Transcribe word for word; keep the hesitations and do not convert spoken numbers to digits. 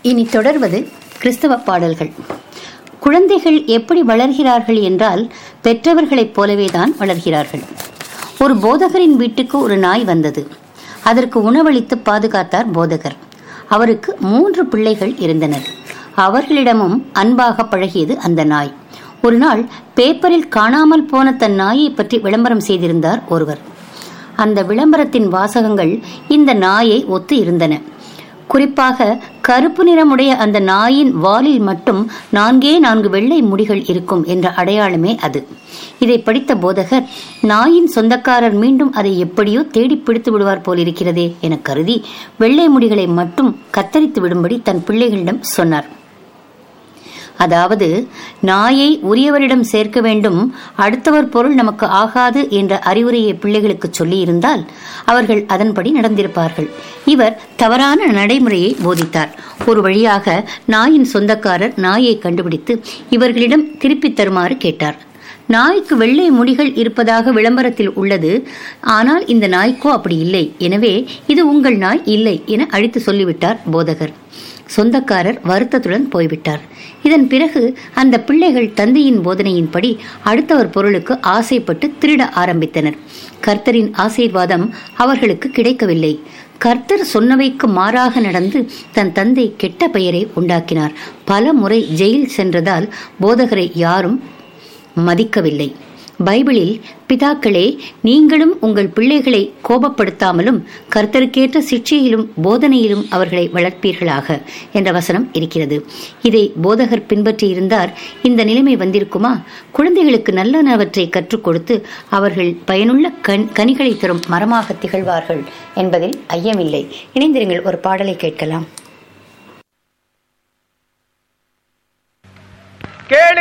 இனி தொடர்வது கிறிஸ்தவ பாடல்கள். குழந்தைகள் எப்படி வளர்கிறார்கள் என்றால் பெற்றவர்களைப் போலவேதான் வளர்கிறார்கள். ஒரு போதகரின் வீட்டுக்கு ஒரு நாய் வந்தது. அதற்கு உணவளித்து பாதுகாத்தார் போதகர். அவருக்கு மூன்று பிள்ளைகள் இருந்தனர். அவர்களிடமும் அன்பாக பழகியது அந்த நாய். ஒரு நாள் பேப்பரில் காணாமல் போன தன் நாயை பற்றி விளம்பரம் செய்திருந்தார் ஒருவர். அந்த விளம்பரத்தின் வாசகங்கள் இந்த நாயை ஒத்து இருந்தன. குறிப்பாக கருப்பு நிறமுடைய அந்த நாயின் வாலில் மட்டும் நான்கே நான்கு வெள்ளை முடிகள் இருக்கும் என்ற அடையாளமே அது. இதை படித்த போதகர், நாயின் சொந்தக்காரர் மீண்டும் அதை எப்படியோ தேடி பிடித்து விடுவார் போலிருக்கிறதே என கருதி வெள்ளை முடிகளை மட்டும் கத்தரித்து விடும்படி தன் பிள்ளைகளிடம் சொன்னார். அதாவது, நாயை உரியவரிடம் சேர்க்க வேண்டும், அடுத்தவர் பொருள் நமக்கு ஆகாது என்ற அறிவுரையை பிள்ளைகளுக்கு சொல்லி இருந்தால் அவர்கள் அதன்படி நடந்திருப்பார்கள். இவர் தவறான நடைமுறையை போதித்தார். ஒரு வழியாக நாயின் சொந்தக்காரர் நாயை கண்டுபிடித்து இவர்களிடம் திருப்பி தருமாறு கேட்டார். நாய்க்கு வெள்ளை முடிகள் இருப்பதாக விளம்பரத்தில் உள்ளது, ஆனால் இந்த நாய்க்கோ அப்படி இல்லை, எனவே இது உங்கள் நாய் இல்லை என அழித்து சொல்லிவிட்டார் போதகர். சொந்தக்காரர் வருத்தத்துடன் போய்விட்டார். இதன் பிறகு அந்த பிள்ளைகள் தந்தையின் போதனையின்படி அடுத்தவர் பொருளுக்கு ஆசைப்பட்டு திருட ஆரம்பித்தனர். கர்த்தரின் ஆசீர்வாதம் அவர்களுக்கு கிடைக்கவில்லை. கர்த்தர் சொன்னவைக்கு மாறாக நடந்து தன் தந்தை கெட்ட பெயரை உண்டாக்கினார். பல முறை ஜெயில் சென்றதால் போதகரை யாரும் மதிக்கவில்லை. பைபிளில், பிதாக்களே, நீங்களும் உங்கள் பிள்ளைகளை கோபப்படுத்தாமலும் கர்த்தருக்கேற்ற சிட்சையிலும் போதனையிலும் அவர்களை வளர்ப்பீர்களாக என்ற வசனம் இருக்கிறது. இதை போதகர் பின்பற்றி இருந்தார் இந்த நிலைமை வந்திருக்குமா? குழந்தைகளுக்கு நல்லனவற்றை கற்றுக் கொடுத்து அவர்கள் பயனுள்ள கனிகளை தரும் மரமாக திகழ்வார்கள் என்பதில் ஐயமில்லை. இணைந்திருங்கள், ஒரு பாடலை கேட்கலாம். கேளு